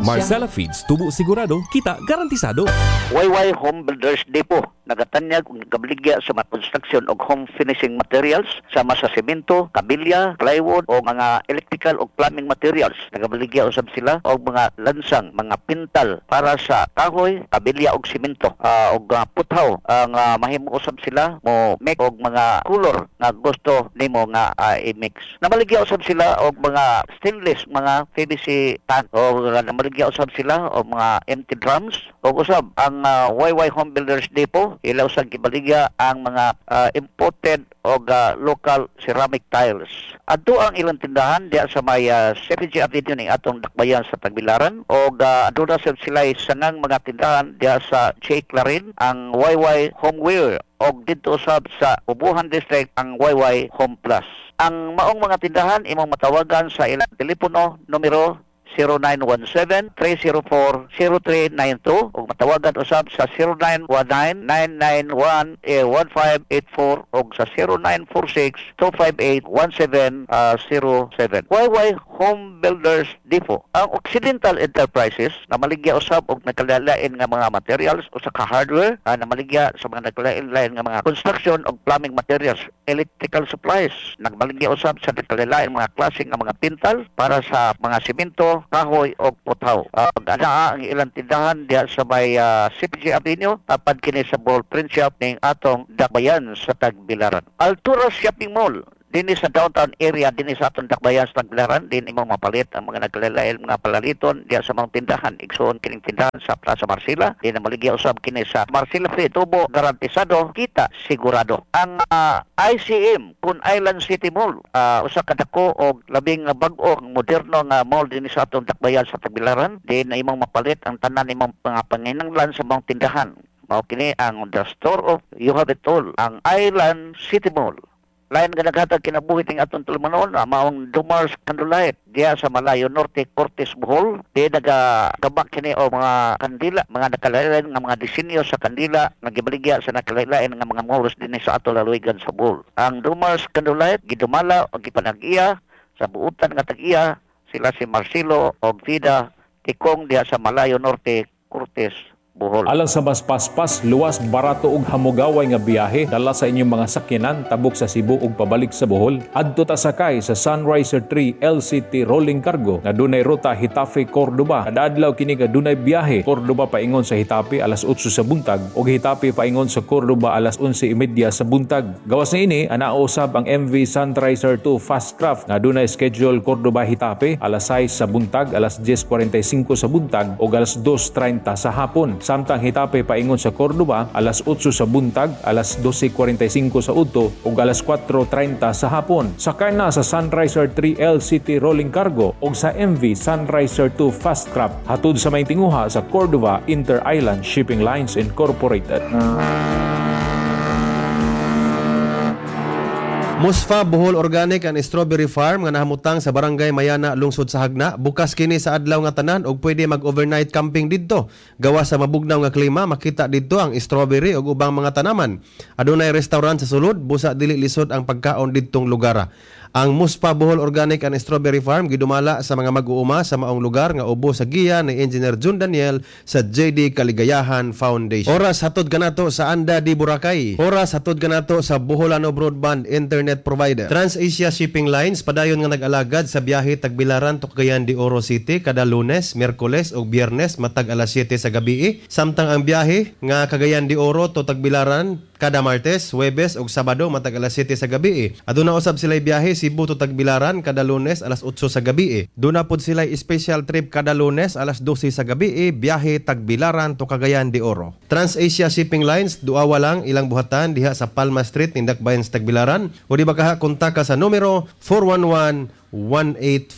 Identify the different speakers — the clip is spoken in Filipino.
Speaker 1: Marcella Feeds, tubo sigurado, kita garantisado.
Speaker 2: YY Home Builders Depot nagatanyag ug nagabaligya sa mga construction og home finishing materials sama sa semento, kabilya, plywood o mga electrical o plumbing materials. Nagabaligya usab sila og mga lansang, mga pintal para sa kahoy, kabilya og semento og puthaw ang mahimo usab sila mo make og mga color nga gusto nimo nga i-mix. Namaligya usab sila og mga stainless, mga PVC tank o namaligya usab sila og mga empty drums o usab ang YY Home Builders Depot ilaw sa gibaligya ang mga imported o local ceramic tiles. Adto ang ilang tindahan diya sa may CPG Avenue ning atong dakbayan sa Tagbilaran o adto na sila sangang mga tindahan diya sa J. Clarin ang YY Homeware o dito usab sa Ubuhan District ang YY Home Plus. Ang maong mga tindahan imong matawagan sa ilang telepono numero 0917-304-0392 o matawagan usab sa 0919-991-1584 o sa 0946-258-1707. YY Home Builders Depot. Ang Occidental Enterprises na maligya usab og nagkalain nga mga materials o sa hardware na maligya sa mga nagkalain nga mga construction o plumbing materials, electrical supplies. Nagmaligya usab sa nagkalain mga klase nga mga pintal para sa mga semento, kahoy o puthaw. Ang ilang tindahan diya sa may CPG Avenue, tapad kini sa Ball Print Shop ning atong dakbayan sa Tagbilaran. Altura Shopping Mall dinhi sa downtown area dinhi sa atong dakbayan sa Tagbilaran, din imong mapalit ang mga nagkalain mga palaliton diya sa mga tindahan. Igsoon kining tindahan sa Plaza Marcela, din maligya usab kini sa Marcela Free, tubo garantisado, kita sigurado. Ang ICM Kun Island City Mall, usa ka dako og labing bag-o moderno nga mall dinhi sa atong dakbayan sa Tagbilaran, din imong mapalit ang tanan imong mga panginahanglan sa mga tindahan. Mao kini ang The Store of You Have It All, ang Island City Mall. Lain nga naghatag kinabuhi ting atong tulumanon maong Dumars Candlelight diya sa Malayo Norte, Cortes, Bohol. Di nagagabak kini o mga kandila, mga nakalain nga mga disenyo sa kandila nagibaligya sa nakalain nga mga malls dinhi sa ato lalawigan sa Bohol. Ang Dumars Candlelight gidumala o gipanag-iya sa buutan nga tag-iya sila si Marcelo og Vida Tikong diya sa Malayo Norte, Cortes, Bohol.
Speaker 3: Alang sa mas paspas, luwas, barato ug hamugaway nga biyahe dala sa inyong mga sakyanan tabok sa Cebu ug pabalik sa Bohol, adto ta sakay sa Sunriser 3 LCT Rolling Cargo nga dunay ruta Hitafe Cordoba. Kada adlaw kini nga dunay biyahe Cordoba paingon sa Hitafe alas 8 sa buntag ug Hitafe paingon sa Cordoba alas 11:30 sa buntag. Gawas ni ini anaa usab ang MV Sunriser 2 Fast Craft nga dunay schedule Cordoba Hitafe alas 6 sa buntag, alas 10:45 sa buntag ug alas 2:30 sa hapon. Samtang Hitape paingon sa Cordoba alas 8 sa buntag, alas 12:45 sa udto ug alas 4:30 sa hapon. Sakay na sa Sunriser 3 LCT Rolling Cargo ug sa MV Sunriser 2 Fast Craft hatod sa may tinguha sa Cordova Inter-Island Shipping Lines Incorporated.
Speaker 4: Musfa Bohol Organic and Strawberry Farm nga nahamutang sa Barangay Mayana, lungsod sa Hagna. Bukas kini sa adlaw nga tanan og pwede mag-overnight camping didto. Gawa sa mabugnaw nga klima, makita didto ang strawberry ug ubang mga tanaman. Adunay restaurant sa sulod, busa dili lisod ang pagkaon didtong lugar. Ang Muspa Bohol Organic and Strawberry Farm gidumala sa mga mag-uuma sa maong lugar nga ubo sa giya ni Engineer Jun Daniel sa JD Kaligayahan Foundation. Oras hatod kanato sa Anda di Boracay. Oras hatod kanato sa Boholano Broadband Internet Provider. Trans-Asia Shipping Lines padayon nga nag-alagad sa biyahe Tagbilaran to Cagayan de Oro City kada Lunes, Miyerkules ug Biyernes matag alas 7 sa gabi. Samtang ang biyahe nga Cagayan de Oro to Tagbilaran kada Martes, Huwebes ug Sabado matag alas 7 sa gabi. Aduna usab sila biyahe Cebu to Tagbilaran kada Lunes alas 8 sa gabi. Duna pod sila special trip kada Lunes alas 12 sa gabi, biyahe Tagbilaran to Cagayan de Oro. Trans-Asia Shipping Lines duawa lang ilang buhatan diha sa Palma Street Nindakbayan sa Tagbilaran. O di ba kaha kontak ka sa numero 411-18